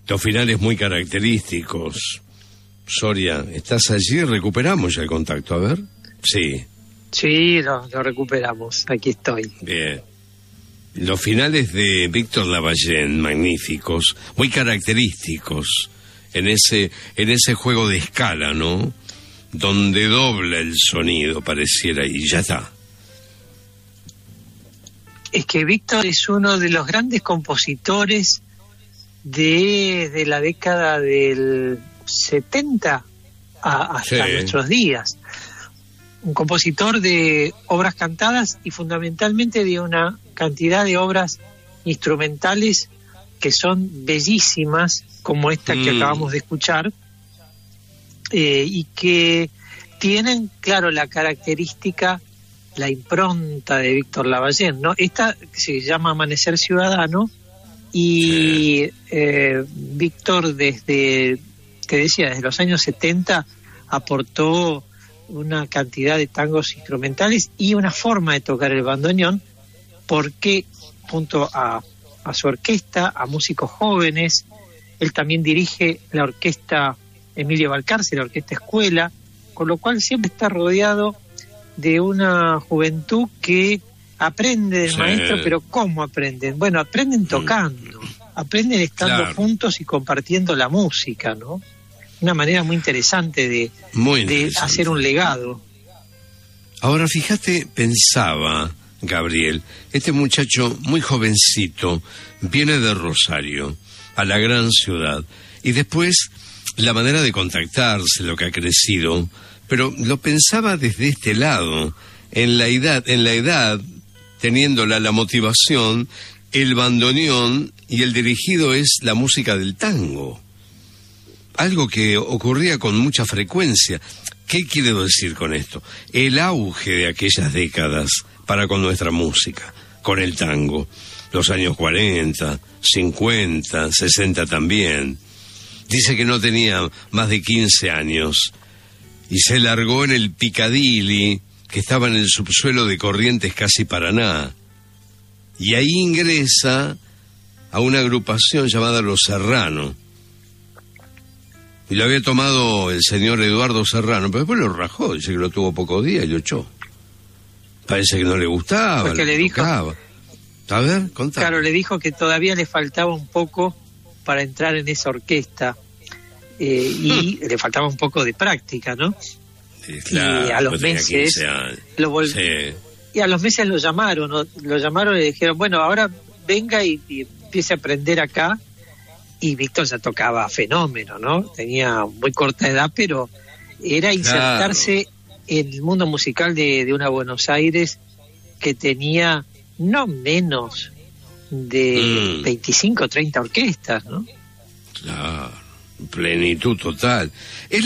Los finales muy característicos. Soria, ¿estás allí? ¿Recuperamos ya el contacto? A ver. Sí. Sí, lo recuperamos. Aquí estoy. Bien. Los finales de Víctor Lavallén, magníficos, muy característicos en ese juego de escala, ¿no? Donde dobla el sonido, pareciera, y ya está. Es que Víctor es uno de los grandes compositores de la década del 70 hasta nuestros días. Un compositor de obras cantadas y fundamentalmente de una cantidad de obras instrumentales que son bellísimas, como esta que acabamos de escuchar, y que tienen, claro, la característica, la impronta de Víctor Lavallén, ¿no? Esta se llama Amanecer Ciudadano, y Víctor desde los años 70 aportó una cantidad de tangos instrumentales y una forma de tocar el bandoneón, porque junto a su orquesta, a músicos jóvenes, él también dirige la orquesta Emilio Balcarce, la orquesta Escuela, con lo cual siempre está rodeado de una juventud que aprende del maestro, pero ¿cómo aprenden? Bueno, aprenden tocando, aprenden estando juntos y compartiendo la música, ¿no? Una manera muy interesante de hacer un legado. Ahora, fíjate, pensaba, Gabriel, este muchacho muy jovencito viene de Rosario, a la gran ciudad, y después la manera de contactarse, lo que ha crecido, pero lo pensaba desde este lado, en la edad, teniendo la motivación, el bandoneón, y el dirigido es la música del tango. Algo que ocurría con mucha frecuencia. ¿Qué quiero decir con esto? El auge de aquellas décadas para con nuestra música, con el tango, los años 40, 50, 60 también. Dice que no tenía más de 15 años y se largó en el Piccadilly, que estaba en el subsuelo de Corrientes, casi Paraná. Y ahí ingresa a una agrupación llamada Los Serrano. Y lo había tomado el señor Eduardo Serrano, pero después lo rajó, dice que lo tuvo pocos días y lo echó. Parece que no le gustaba, porque le dijo, tocaba. A ver, contá. Claro, le dijo que todavía le faltaba un poco para entrar en esa orquesta, y le faltaba un poco de práctica, ¿no? Claro, y a los meses y a los meses lo llamaron y le dijeron, bueno, ahora venga y empiece a aprender acá. Y Víctor ya tocaba fenómeno, ¿no? Tenía muy corta edad, pero era insertarse en el mundo musical de una Buenos Aires que tenía no menos de 25 o 30 orquestas, ¿no? Claro, plenitud total.